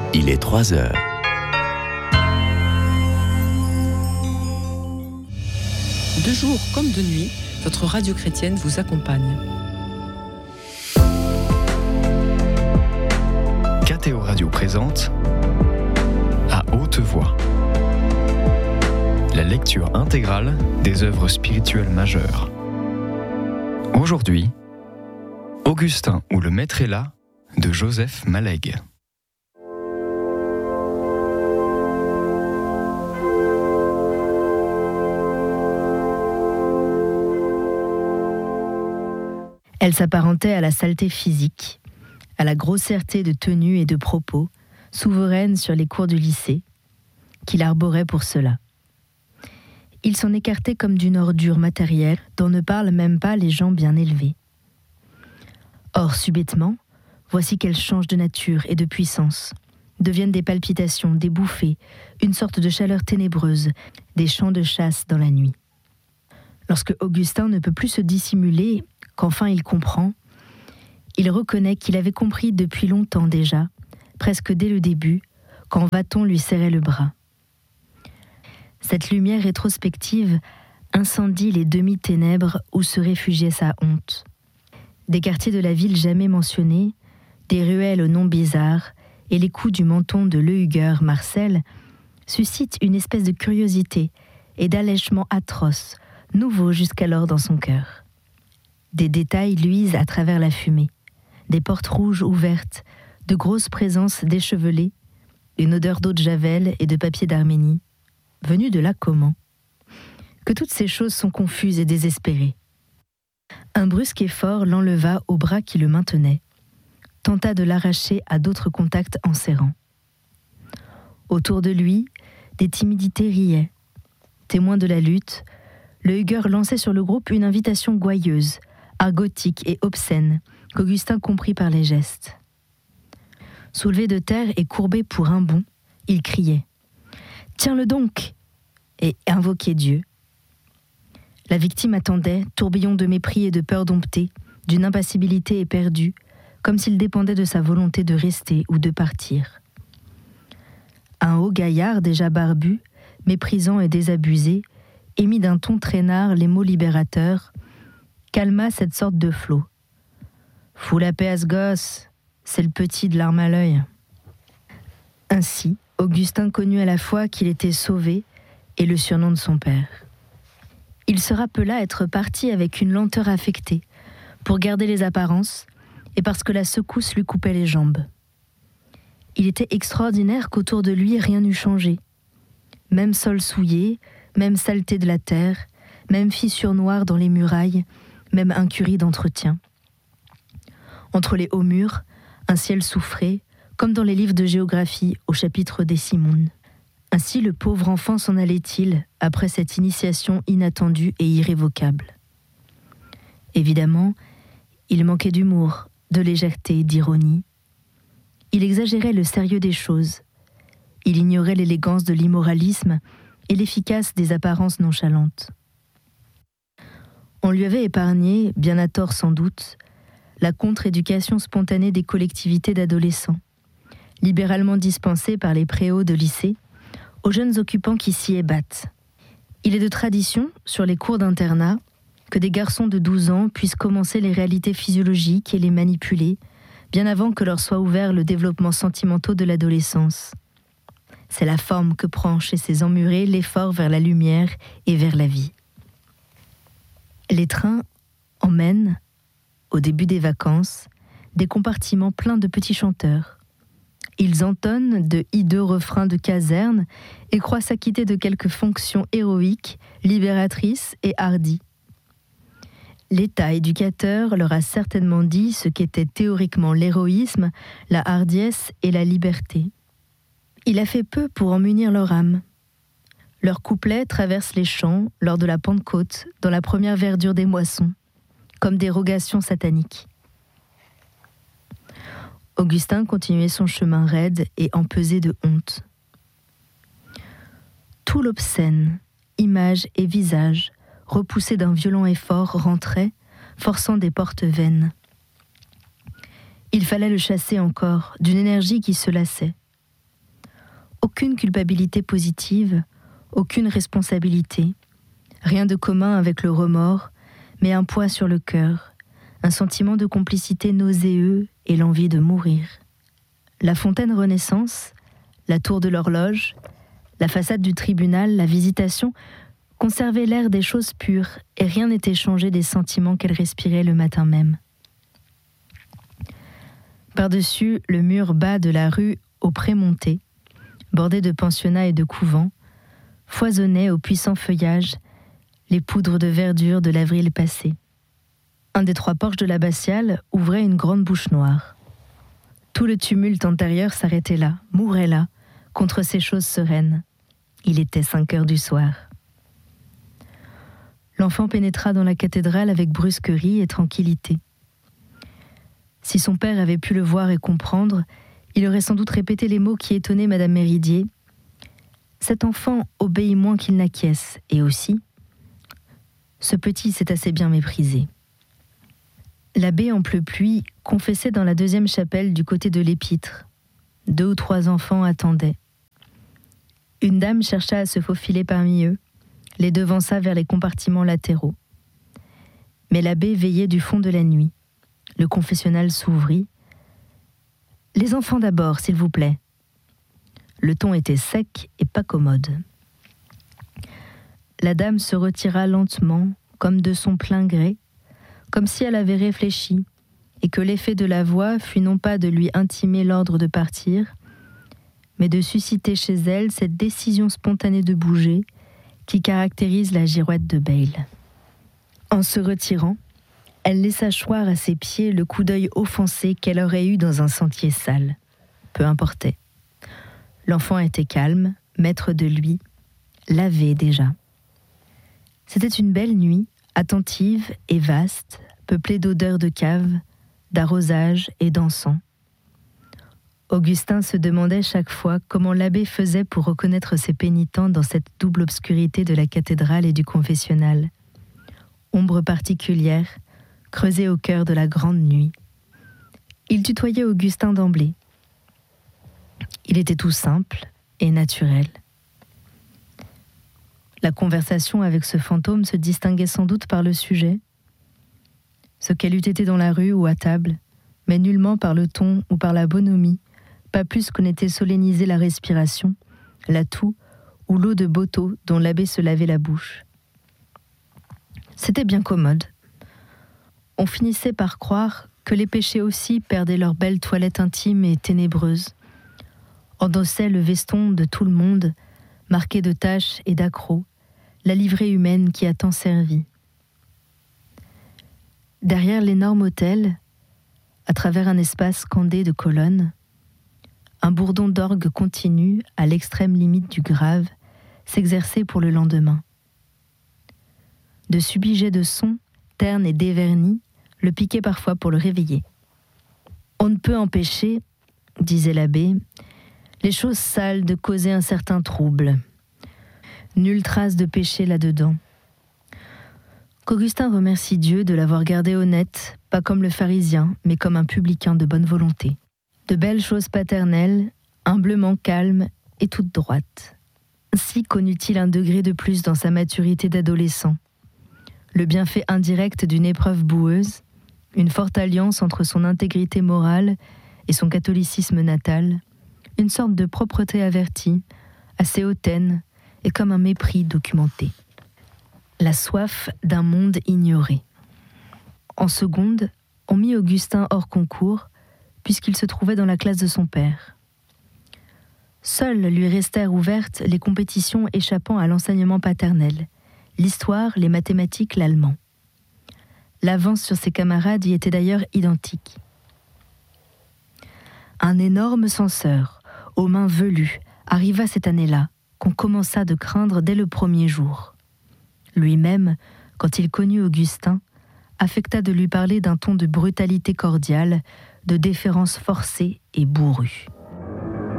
Il est 3 heures. De jour comme de nuit, votre radio chrétienne vous accompagne. KTO Radio présente À haute voix, la lecture intégrale des œuvres spirituelles majeures. Aujourd'hui, Augustin ou le Maître est là de Joseph Malègue. Elle s'apparentait à la saleté physique, à la grossièreté de tenue et de propos, souveraine sur les cours du lycée, qu'il arborait pour cela. Il s'en écartait comme d'une ordure matérielle dont ne parlent même pas les gens bien élevés. Or, subitement, voici qu'elle change de nature et de puissance, deviennent des palpitations, des bouffées, une sorte de chaleur ténébreuse, des chants de chasse dans la nuit. Lorsque Augustin ne peut plus se dissimuler, qu'enfin il comprend, il reconnaît qu'il avait compris depuis longtemps déjà, presque dès le début, quand Vathon lui serrait le bras. Cette lumière rétrospective incendie les demi-ténèbres où se réfugiait sa honte. Des quartiers de la ville jamais mentionnés, des ruelles aux noms bizarres et les coups du menton de Lehugueur Marcel suscitent une espèce de curiosité et d'allègement atroce, nouveau jusqu'alors dans son cœur. Des détails luisent à travers la fumée, des portes rouges ouvertes, de grosses présences déchevelées, une odeur d'eau de Javel et de papier d'Arménie. Venue de là comment ? Que toutes ces choses sont confuses et désespérées. Un brusque effort l'enleva au bras qui le maintenait, tenta de l'arracher à d'autres contacts en serrant. Autour de lui, des timidités riaient. Témoin de la lutte, Lehugueur lançait sur le groupe une invitation gouailleuse, argotique et obscène, qu'Augustin comprit par les gestes. Soulevé de terre et courbé pour un bond, il criait « Tiens-le donc !» et invoquait Dieu. La victime attendait, tourbillon de mépris et de peur domptée, d'une impassibilité éperdue, comme s'il dépendait de sa volonté de rester ou de partir. Un haut gaillard déjà barbu, méprisant et désabusé, émit d'un ton traînard les mots libérateurs, calma cette sorte de flot. « Fous la paix à ce gosse, c'est le petit de l'arme à l'œil. » Ainsi, Augustin connut à la fois qu'il était sauvé et le surnom de son père. Il se rappela être parti avec une lenteur affectée, pour garder les apparences, et parce que la secousse lui coupait les jambes. Il était extraordinaire qu'autour de lui rien n'eût changé. Même sol souillé, même saleté de la terre, même fissures noires dans les murailles, même incurie d'entretien. Entre les hauts murs, un ciel soufré, comme dans les livres de géographie au chapitre des Simoun. Ainsi le pauvre enfant s'en allait-il après cette initiation inattendue et irrévocable. Évidemment, il manquait d'humour, de légèreté, d'ironie. Il exagérait le sérieux des choses. Il ignorait l'élégance de l'immoralisme et l'efficace des apparences nonchalantes. On lui avait épargné, bien à tort sans doute, la contre-éducation spontanée des collectivités d'adolescents, libéralement dispensée par les préaux de lycée, aux jeunes occupants qui s'y ébattent. Il est de tradition, sur les cours d'internat, que des garçons de 12 ans puissent commencer les réalités physiologiques et les manipuler, bien avant que leur soit ouvert le développement sentimental de l'adolescence. C'est la forme que prend chez ces emmurés l'effort vers la lumière et vers la vie. Les trains emmènent, au début des vacances, des compartiments pleins de petits chanteurs. Ils entonnent de hideux refrains de caserne et croient s'acquitter de quelques fonctions héroïques, libératrices et hardies. L'État éducateur leur a certainement dit ce qu'était théoriquement l'héroïsme, la hardiesse et la liberté. Il a fait peu pour en munir leur âme. Leurs couplets traversent les champs lors de la Pentecôte, dans la première verdure des moissons, comme des rogations sataniques. Augustin continuait son chemin raide et empesé de honte. Tout l'obscène, image et visage, repoussé d'un violent effort, rentrait, forçant des portes vaines. Il fallait le chasser encore, d'une énergie qui se lassait. Aucune culpabilité positive, aucune responsabilité, rien de commun avec le remords, mais un poids sur le cœur, un sentiment de complicité nauséeux et l'envie de mourir. La fontaine Renaissance, la tour de l'horloge, la façade du tribunal, la visitation conservaient l'air des choses pures et rien n'était changé des sentiments qu'elle respirait le matin même. Par-dessus le mur bas de la rue aux Prémontés, bordé de pensionnats et de couvents, foisonnaient au puissant feuillage les poudres de verdure de l'avril passé. Un des 3 porches de l'abbatiale ouvrait une grande bouche noire. Tout le tumulte antérieur s'arrêtait là, mourait là, contre ces choses sereines. Il était 5 heures du soir. L'enfant pénétra dans la cathédrale avec brusquerie et tranquillité. Si son père avait pu le voir et comprendre, il aurait sans doute répété les mots qui étonnaient Madame Méridier. Cet enfant obéit moins qu'il n'acquiesce, et aussi, ce petit s'est assez bien méprisé. L'abbé en pleupluie confessait dans la 2e chapelle du côté de l'épître. 2 ou 3 enfants attendaient. Une dame chercha à se faufiler parmi eux, les devança vers les compartiments latéraux. Mais l'abbé veillait du fond de la nuit. Le confessionnal s'ouvrit. « Les enfants d'abord, s'il vous plaît. » Le ton était sec et pas commode. La dame se retira lentement, comme de son plein gré, comme si elle avait réfléchi, et que l'effet de la voix fut non pas de lui intimer l'ordre de partir, mais de susciter chez elle cette décision spontanée de bouger qui caractérise la girouette de Bayle. En se retirant, elle laissa choir à ses pieds le coup d'œil offensé qu'elle aurait eu dans un sentier sale. Peu importait. L'enfant était calme, maître de lui, lavé déjà. C'était une belle nuit, attentive et vaste, peuplée d'odeurs de cave, d'arrosage et d'encens. Augustin se demandait chaque fois comment l'abbé faisait pour reconnaître ses pénitents dans cette double obscurité de la cathédrale et du confessionnal. Ombre particulière, creusée au cœur de la grande nuit. Il tutoyait Augustin d'emblée. Il était tout simple et naturel. La conversation avec ce fantôme se distinguait sans doute par le sujet, ce qu'elle eût été dans la rue ou à table, mais nullement par le ton ou par la bonhomie, pas plus qu'on était solennisé la respiration, la toux ou l'eau de Boto dont l'abbé se lavait la bouche. C'était bien commode. On finissait par croire que les péchés aussi perdaient leur belle toilette intime et ténébreuse, endossaient le veston de tout le monde, marqué de taches et d'accrocs, la livrée humaine qui a tant servi. Derrière l'énorme autel, à travers un espace scandé de colonnes, un bourdon d'orgue continu, à l'extrême limite du grave, s'exerçait pour le lendemain. De subits jets de sons, ternes et dévernis, le piquaient parfois pour le réveiller. On ne peut empêcher, disait l'abbé, les choses sales de causer un certain trouble. Nulle trace de péché là-dedans. Qu'Augustin remercie Dieu de l'avoir gardé honnête, pas comme le pharisien, mais comme un publicain de bonne volonté. De belles choses paternelles, humblement calmes et toutes droites. Ainsi connut-il un degré de plus dans sa maturité d'adolescent. Le bienfait indirect d'une épreuve boueuse, une forte alliance entre son intégrité morale et son catholicisme natal, une sorte de propreté avertie, assez hautaine et comme un mépris documenté. La soif d'un monde ignoré. En seconde, on mit Augustin hors concours, puisqu'il se trouvait dans la classe de son père. Seules lui restèrent ouvertes les compétitions échappant à l'enseignement paternel, l'histoire, les mathématiques, l'allemand. L'avance sur ses camarades y était d'ailleurs identique. Un énorme censeur, aux mains velues, arriva cette année-là, qu'on commença de craindre dès le premier jour. Lui-même, quand il connut Augustin, affecta de lui parler d'un ton de brutalité cordiale, de déférence forcée et bourrue.